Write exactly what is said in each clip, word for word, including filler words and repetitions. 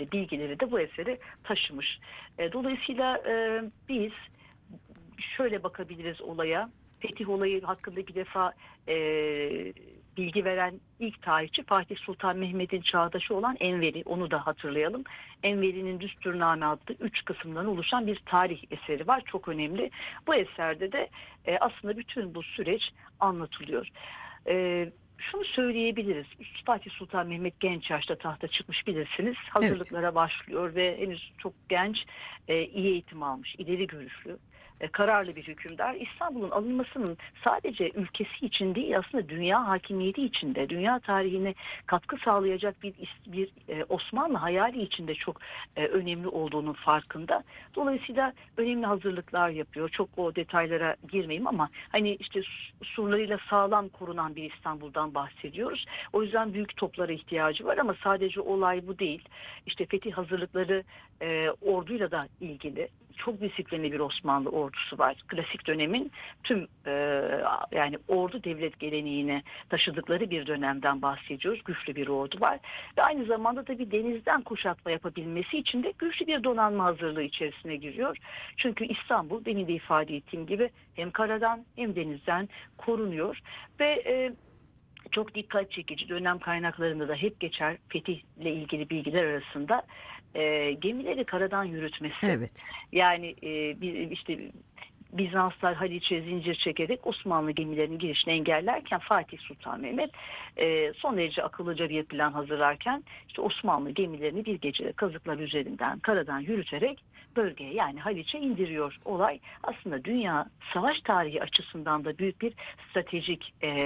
ilgili bilgileri de bu eseri taşımış. E, dolayısıyla e, biz şöyle bakabiliriz olaya. Fetih olayı hakkında bir defa e, bilgi veren ilk tarihçi Fatih Sultan Mehmet'in çağdaşı olan Enveri. Onu da hatırlayalım. Enveri'nin Düsturname adlı üç kısımdan oluşan bir tarih eseri var. Çok önemli. Bu eserde de e, aslında bütün bu süreç anlatılıyor. E, Şunu söyleyebiliriz. Fatih Sultan Mehmet genç yaşta tahta çıkmış bilirsiniz. Evet. Hazırlıklara başlıyor ve henüz çok genç, e, iyi eğitim almış, ileri görüşlü, e, kararlı bir hükümdar. İstanbul'un alınmasının sadece ülkesi için değil, aslında dünya hakimiyeti için de, dünya tarihine katkı sağlayacak bir bir e, Osmanlı hayali için de çok e, önemli olduğunun farkında. Dolayısıyla önemli hazırlıklar yapıyor. Çok o detaylara girmeyeyim ama hani işte surlarıyla sağlam korunan bir İstanbul'dan bahsediyoruz. O yüzden büyük toplara ihtiyacı var ama sadece olay bu değil. İşte fetih hazırlıkları e, orduyla da ilgili. Çok disiplinli bir Osmanlı ordusu var. Klasik dönemin tüm e, yani ordu devlet geleneğini taşıdıkları bir dönemden bahsediyoruz. Güçlü bir ordu var. Ve aynı zamanda da bir denizden kuşatma yapabilmesi için de güçlü bir donanma hazırlığı içerisine giriyor. Çünkü İstanbul demin de ifade ettiğim gibi hem karadan hem denizden korunuyor. Ve e, çok dikkat çekici, dönem kaynaklarında da hep geçer fetihle ilgili bilgiler arasında e, gemileri karadan yürütmesi. Evet. Yani e, bir, işte Bizanslar Haliç'e zincir çekerek Osmanlı gemilerinin girişini engellerken Fatih Sultan Mehmet e, son derece akıllıca bir plan hazırlarken işte Osmanlı gemilerini bir gecede kazıklar üzerinden karadan yürüterek bölgeye yani Haliç'e indiriyor. Olay aslında dünya savaş tarihi açısından da büyük bir stratejik e,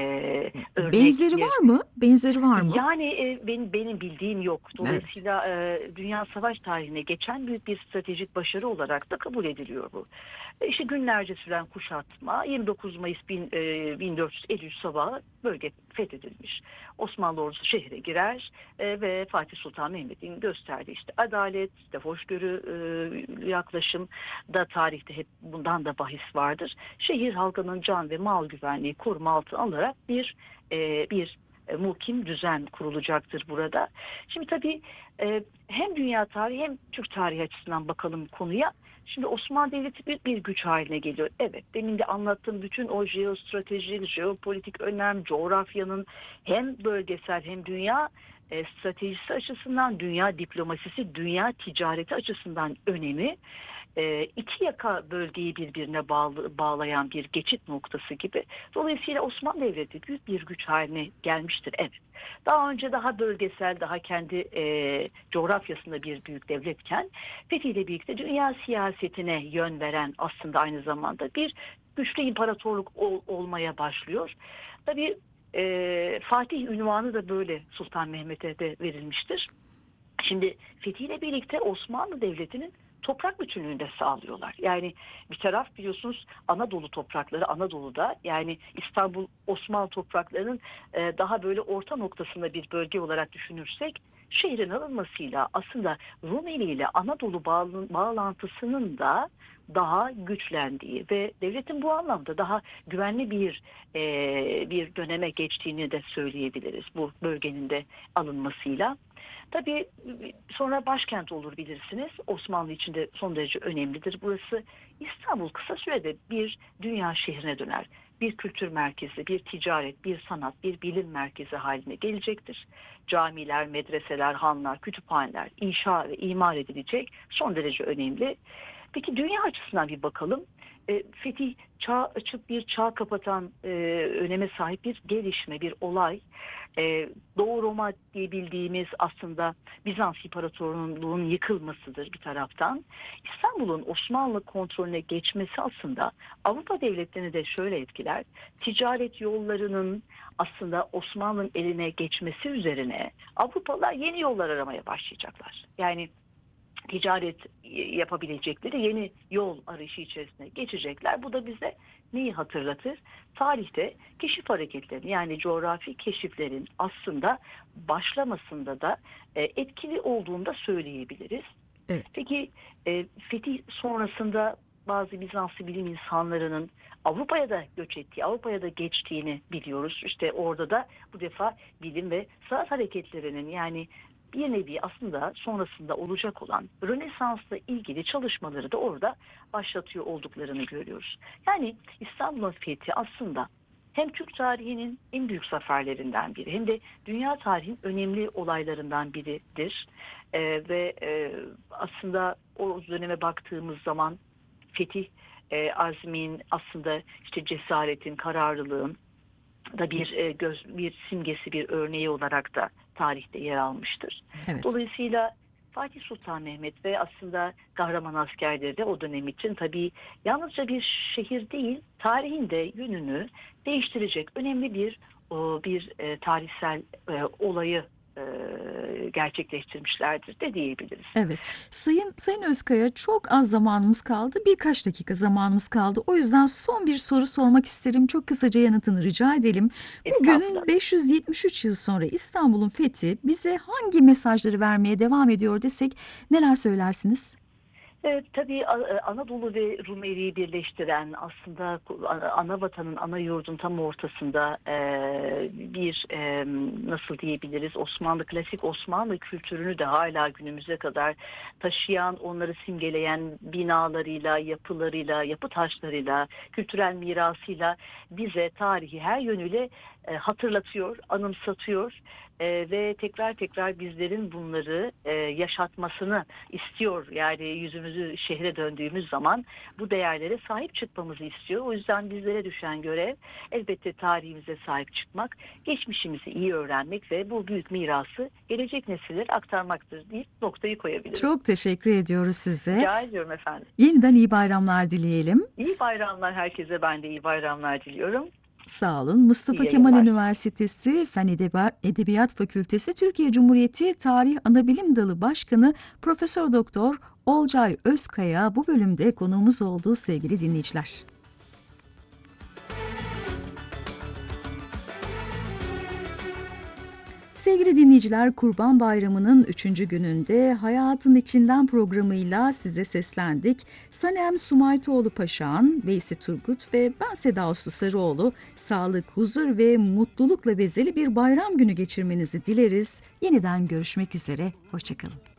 örnek Benzeri bir. var mı? Benzeri var mı? Yani e, benim, benim bildiğim yok. Evet. Dolayısıyla e, dünya savaş tarihine geçen büyük bir stratejik başarı olarak da kabul ediliyor bu. E, işte günlerce süren kuşatma yirmi dokuz Mayıs bin, e, bin dört yüz elli üç sabahı bölge fethedilmiş. Osmanlı ordusu şehre girer e, ve Fatih Sultan Mehmet'in gösterdiği işte adalet, işte hoşgörü e, yaklaşım da tarihte hep bundan da bahis vardır. Şehir halkının can ve mal güvenliği koruma altına alarak bir e, bir e, muhkim düzen kurulacaktır burada. Şimdi tabii e, hem dünya tarihi hem Türk tarihi açısından bakalım konuya. Şimdi Osmanlı Devleti büyük bir güç haline geliyor. Evet, demin de anlattığım bütün o jeostratejik, jeopolitik önem, coğrafyanın hem bölgesel hem dünya e, stratejisi açısından, dünya diplomasisi, dünya ticareti açısından önemi e, iki yaka bölgeyi birbirine bağlı, bağlayan bir geçit noktası gibi. Dolayısıyla Osmanlı Devleti büyük bir güç haline gelmiştir. Evet. Daha önce daha bölgesel, daha kendi e, coğrafyasında bir büyük devletken Fethi ile birlikte dünya siyasetine yön veren aslında aynı zamanda bir güçlü imparatorluk ol, olmaya başlıyor. Tabii e, Fatih ünvanı da böyle Sultan Mehmet'e de verilmiştir. Şimdi fethiyle birlikte Osmanlı Devleti'nin toprak bütünlüğünü de sağlıyorlar. Yani bir taraf biliyorsunuz Anadolu toprakları, Anadolu'da yani İstanbul Osmanlı topraklarının e, daha böyle orta noktasında bir bölge olarak düşünürsek şehrin alınmasıyla aslında Rumeli ile Anadolu bağlı, bağlantısının da daha güçlendiği ve devletin bu anlamda daha güvenli bir e, bir döneme geçtiğini de söyleyebiliriz bu bölgenin de alınmasıyla. Tabii sonra başkent olur bilirsiniz. Osmanlı için de son derece önemlidir. Burası İstanbul kısa sürede bir dünya şehrine döner. Bir kültür merkezi, bir ticaret, bir sanat, bir bilim merkezi haline gelecektir. Camiler, medreseler, hanlar, kütüphaneler inşa ve imar edilecek. Son derece önemli. Peki dünya açısından bir bakalım. E, Fetih çağ açıp bir çağ kapatan e, öneme sahip bir gelişme, bir olay. E, Doğu Roma diye bildiğimiz aslında Bizans İmparatorluğu'nun yıkılmasıdır bir taraftan. İstanbul'un Osmanlı kontrolüne geçmesi aslında Avrupa devletlerini de şöyle etkiler. Ticaret yollarının aslında Osmanlı'nın eline geçmesi üzerine Avrupalılar yeni yollar aramaya başlayacaklar. Yani ticaret yapabilecekleri yeni yol arayışı içerisine geçecekler. Bu da bize neyi hatırlatır? Tarihte keşif hareketleri yani coğrafi keşiflerin aslında başlamasında da e, etkili olduğunu da söyleyebiliriz. Evet. Peki e, fetih sonrasında bazı Bizanslı bilim insanlarının Avrupa'ya da göç ettiği, Avrupa'ya da geçtiğini biliyoruz. İşte orada da bu defa bilim ve sanat hareketlerinin yani bir nevi aslında sonrasında olacak olan Rönesans'la ilgili çalışmaları da orada başlatıyor olduklarını görüyoruz. Yani İstanbul'un fethi aslında hem Türk tarihinin en büyük zaferlerinden biri hem de dünya tarihinin önemli olaylarından biridir. Ee, ve e, aslında o döneme baktığımız zaman fetih e, azmin, aslında işte cesaretin, kararlılığın da bir e, göz, bir simgesi, bir örneği olarak da tarihte yer almıştır. Evet. Dolayısıyla Fatih Sultan Mehmet ve aslında kahraman askerleri de o dönem için tabii yalnızca bir şehir değil, tarihin de yönünü değiştirecek önemli bir o, bir e, tarihsel e, olayı e, gerçekleştirmişlerdir de diyebiliriz. Evet. Sayın Sayın Özkaya, çok az zamanımız kaldı. Birkaç dakika zamanımız kaldı. O yüzden son bir soru sormak isterim. Çok kısaca yanıtını rica edelim. Bugün beş yüz yetmiş üç yıl sonra İstanbul'un fethi bize hangi mesajları vermeye devam ediyor desek neler söylersiniz? Evet, tabii Anadolu ve Rumeli'yi birleştiren, aslında ana vatanın, ana yurdun tam ortasında bir, nasıl diyebiliriz, Osmanlı, klasik Osmanlı kültürünü de hala günümüze kadar taşıyan, onları simgeleyen binalarıyla, yapılarıyla, yapı taşlarıyla, kültürel mirasıyla bize tarihi her yönüyle hatırlatıyor, anımsatıyor. Ee, ve tekrar tekrar bizlerin bunları e, yaşatmasını istiyor. Yani yüzümüzü şehre döndüğümüz zaman bu değerlere sahip çıkmamızı istiyor. O yüzden bizlere düşen görev elbette tarihimize sahip çıkmak, geçmişimizi iyi öğrenmek ve bu büyük mirası gelecek nesillere aktarmaktır deyip noktayı koyabiliriz. Çok teşekkür ediyoruz size. Rica ediyorum efendim. Yeniden iyi bayramlar dileyelim. İyi bayramlar herkese, ben de iyi bayramlar diliyorum. Sağ olun. Mustafa Kemal Üniversitesi Fen Edebiyat Fakültesi Türkiye Cumhuriyeti Tarih Anabilim Dalı Başkanı Profesör Doktor Olcay Özkaya bu bölümde konuğumuz oldu sevgili dinleyiciler. Sevgili dinleyiciler, Kurban Bayramı'nın üçüncü gününde Hayatın İçinden programıyla size seslendik. Sanem Sumaytoğlu Paşağan, Veysi Turgut ve ben Seda Uslu Sarıoğlu, sağlık, huzur ve mutlulukla bezeli bir bayram günü geçirmenizi dileriz. Yeniden görüşmek üzere, hoşçakalın.